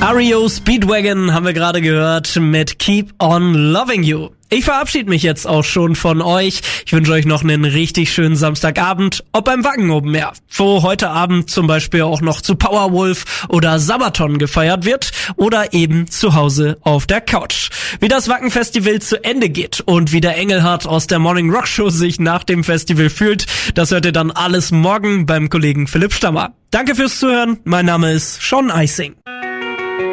REO Speedwagon haben wir gerade gehört mit Keep on Loving You. Ich verabschiede mich jetzt auch schon von euch. Ich wünsche euch noch einen richtig schönen Samstagabend, ob beim Wacken Open Air, wo heute Abend zum Beispiel auch noch zu Powerwolf oder Sabaton gefeiert wird oder eben zu Hause auf der Couch. Wie das Wacken-Festival zu Ende geht und wie der Engelhardt aus der Morning Rock Show sich nach dem Festival fühlt, das hört ihr dann alles morgen beim Kollegen Philipp Stammer. Danke fürs Zuhören, mein Name ist Sean Eising.